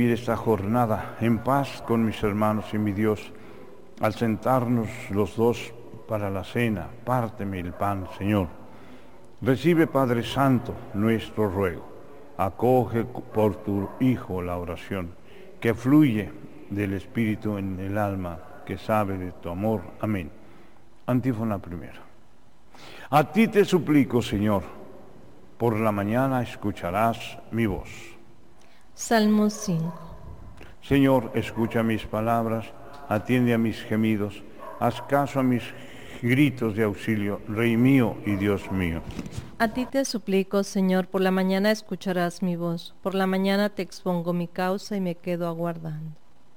concluir esta jornada en paz con mis hermanos y mi Dios. Al sentarnos los dos para la cena, párteme el pan, Señor. Recibe, Padre Santo, nuestro ruego. Acoge por tu Hijo la oración, que fluye del Espíritu en el alma, que sabe de tu amor. Amén. Antífona primera. A ti te suplico, Señor, por la mañana escucharás mi voz. Salmo 5. Señor, escucha mis palabras, atiende a mis gemidos, haz caso a mis gritos de auxilio, Rey mío y Dios mío. A ti te suplico, Señor, por la mañana escucharás mi voz. Por la mañana te expongo mi causa y me quedo aguardando.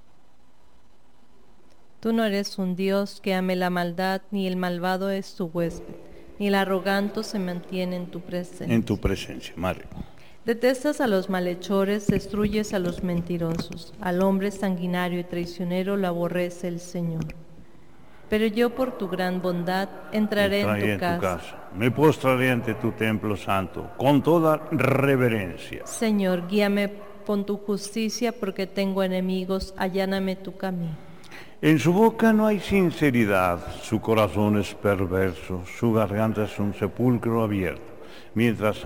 Tú no eres un Dios que ame la maldad, ni el malvado es tu huésped, ni el arrogante se mantiene en tu presencia. En tu presencia, Madre. Detestas a los malhechores, destruyes a los mentirosos. Al hombre sanguinario y traicionero lo aborrece el Señor. Pero yo por tu gran bondad entraré en tu casa. Me postraré ante tu templo santo, con toda reverencia. Señor, guíame con tu justicia, porque tengo enemigos, alláname tu camino. En su boca no hay sinceridad, su corazón es perverso, su garganta es un sepulcro abierto, mientras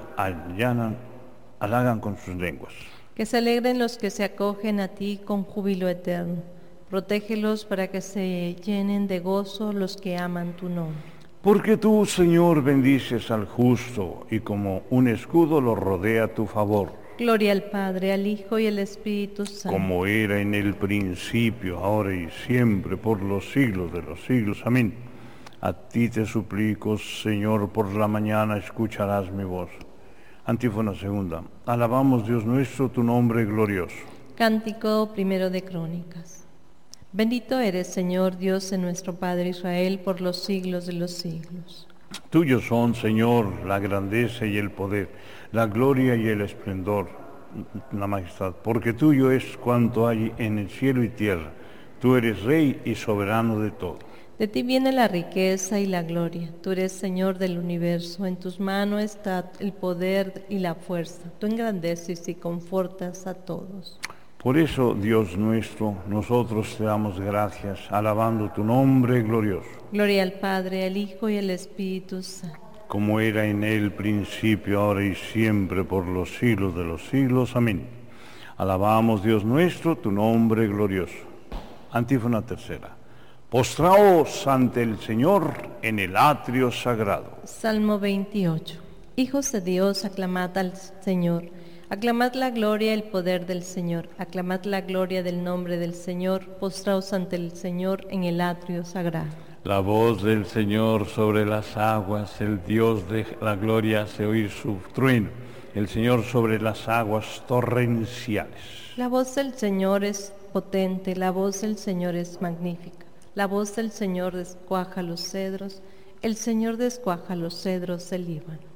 halagan con sus lenguas. Que se alegren los que se acogen a ti con júbilo eterno. Protégelos para que se llenen de gozo los que aman tu nombre. Porque tú, Señor, bendices al justo y como un escudo lo rodea tu favor. Gloria al Padre, al Hijo y al Espíritu Santo. Como era en el principio, ahora y siempre, por los siglos de los siglos. Amén. A ti te suplico, Señor, por la mañana escucharás mi voz. Antífona segunda. Alabamos, Dios nuestro, tu nombre glorioso. Cántico primero de Crónicas. Bendito eres, Señor, Dios de nuestro Padre Israel, por los siglos de los siglos. Tuyos son, Señor, la grandeza y el poder, la gloria y el esplendor, la majestad, porque tuyo es cuanto hay en el cielo y tierra. Tú eres Rey y soberano de todo. De ti viene la riqueza y la gloria. Tú eres Señor del universo. En tus manos está el poder y la fuerza. Tú engrandeces y confortas a todos. Por eso, Dios nuestro, nosotros te damos gracias, alabando tu nombre glorioso. Gloria al Padre, al Hijo y al Espíritu Santo. Como era en el principio, ahora y siempre, por los siglos de los siglos. Amén. Alabamos, Dios nuestro, tu nombre glorioso. Antífona tercera. Postraos ante el Señor en el atrio sagrado. Salmo 28. Hijos de Dios, aclamad al Señor. Aclamad la gloria y el poder del Señor. Aclamad la gloria del nombre del Señor. Postraos ante el Señor en el atrio sagrado. La voz del Señor sobre las aguas, el Dios de la gloria hace oír su trueno. El Señor sobre las aguas torrenciales. La voz del Señor es potente, la voz del Señor es magnífica. La voz del Señor descuaja los cedros, el Señor descuaja los cedros del Líbano.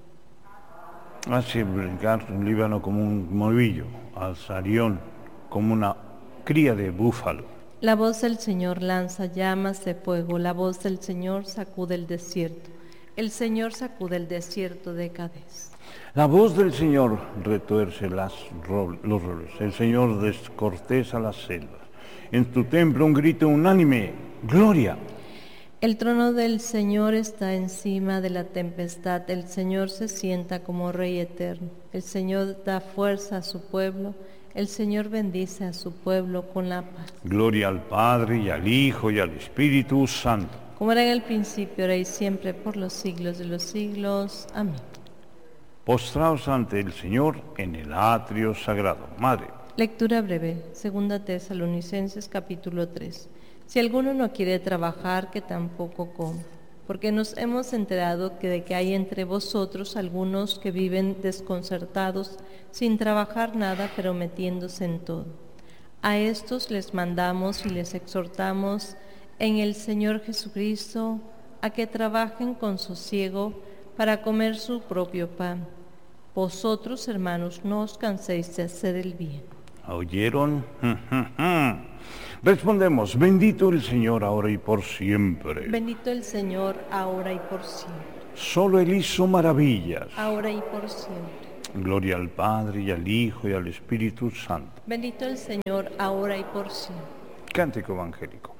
Hace brincar un Líbano como un novillo, al Sarión como una cría de búfalo. La voz del Señor lanza llamas de fuego, la voz del Señor sacude el desierto. El Señor sacude el desierto de Cades. La voz del Señor retuerce los robles, el Señor descorteza las selvas. En tu templo un grito unánime, ¡gloria! El trono del Señor está encima de la tempestad, el Señor se sienta como Rey eterno. El Señor da fuerza a su pueblo, el Señor bendice a su pueblo con la paz. Gloria al Padre, y al Hijo, y al Espíritu Santo. Como era en el principio, ahora y siempre, por los siglos de los siglos. Amén. Postraos ante el Señor en el atrio sagrado. Madre. Lectura breve, 2 Tesalonicenses capítulo 3. Si alguno no quiere trabajar, que tampoco coma, porque nos hemos enterado de que hay entre vosotros algunos que viven desconcertados, sin trabajar nada, pero metiéndose en todo. A estos les mandamos y les exhortamos en el Señor Jesucristo a que trabajen con sosiego para comer su propio pan. Vosotros, hermanos, no os canséis de hacer el bien. ¿Oyeron? Respondemos, bendito el Señor ahora y por siempre. Bendito el Señor ahora y por siempre. Solo Él hizo maravillas. Ahora y por siempre. Gloria al Padre, y al Hijo, y al Espíritu Santo. Bendito el Señor, ahora y por siempre. Cántico evangélico.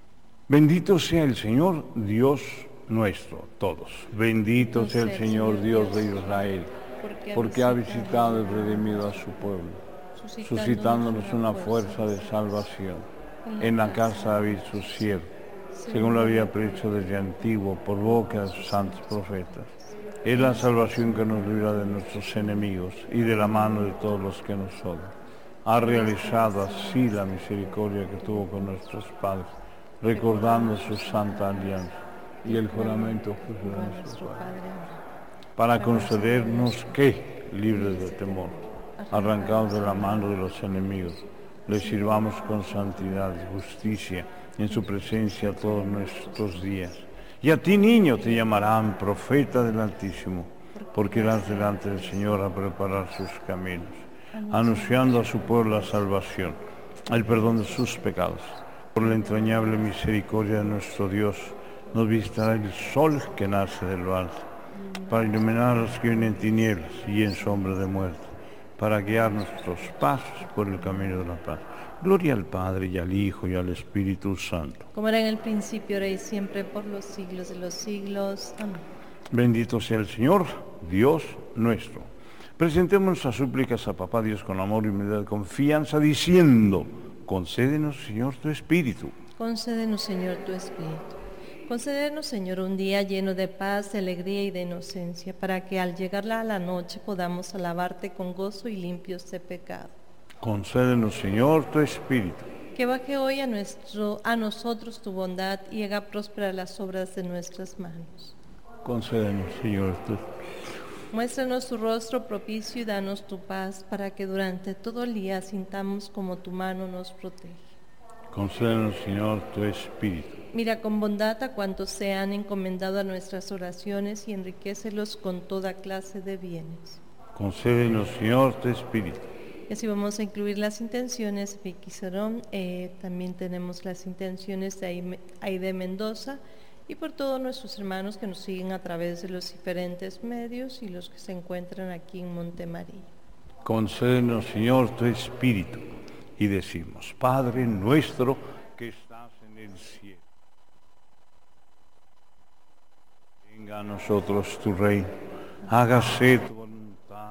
Bendito sea el Señor, Dios nuestro, todos. Bendito sea el Señor, Dios de Israel, porque ha visitado y redimido a su pueblo, suscitándonos una fuerza de salvación en la casa de David su siervo, según lo había previsto desde antiguo por boca de sus santos profetas. Es la salvación que nos libra de nuestros enemigos y de la mano de todos los que nos odian. Ha realizado así la misericordia que tuvo con nuestros padres, recordando su santa alianza y el juramento que juró a nuestro Padre, para concedernos que, libres de temor, arrancados de la mano de los enemigos, les sirvamos con santidad y justicia en su presencia todos nuestros días. Y a ti, niño, te llamarán profeta del Altísimo, porque irás delante del Señor a preparar sus caminos, anunciando a su pueblo la salvación, el perdón de sus pecados. Por la entrañable misericordia de nuestro Dios, nos visitará el sol que nace de lo alto, para iluminar a los que vienen en tinieblas y en sombra de muerte, para guiar nuestros pasos por el camino de la paz. Gloria al Padre, y al Hijo, y al Espíritu Santo. Como era en el principio, ahora y siempre, por los siglos de los siglos. Amén. Bendito sea el Señor, Dios nuestro. Presentemos nuestras súplicas a Papá Dios con amor y humildad, confianza, diciendo: concédenos, Señor, tu Espíritu. Concédenos, Señor, tu Espíritu. Concédenos, Señor, un día lleno de paz, de alegría y de inocencia, para que al llegar a la noche podamos alabarte con gozo y limpios de pecado. Concédenos, Señor, tu Espíritu. Que baje hoy a nosotros tu bondad y haga prósperas las obras de nuestras manos. Concédenos, Señor, tu Espíritu. Muéstranos tu rostro propicio y danos tu paz, para que durante todo el día sintamos como tu mano nos protege. Concédenos, Señor, tu Espíritu. Mira con bondad a cuantos se han encomendado a nuestras oraciones y enriquecelos con toda clase de bienes. Concédenos, Señor, tu Espíritu. Y así vamos a incluir las intenciones de Vicky Cerón, también tenemos las intenciones de Aide Mendoza, y por todos nuestros hermanos que nos siguen a través de los diferentes medios y los que se encuentran aquí en Montemaría. Concédenos, Señor, tu Espíritu. Y decimos: Padre nuestro que estás en el cielo, venga a nosotros tu reino, hágase tu voluntad.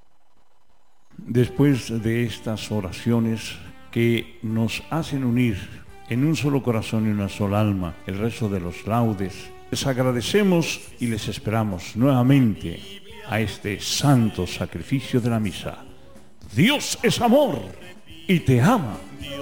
Después de estas oraciones que nos hacen unir en un solo corazón y una sola alma el resto de los laudes, les agradecemos y les esperamos nuevamente a este santo sacrificio de la misa. Dios es amor y te ama.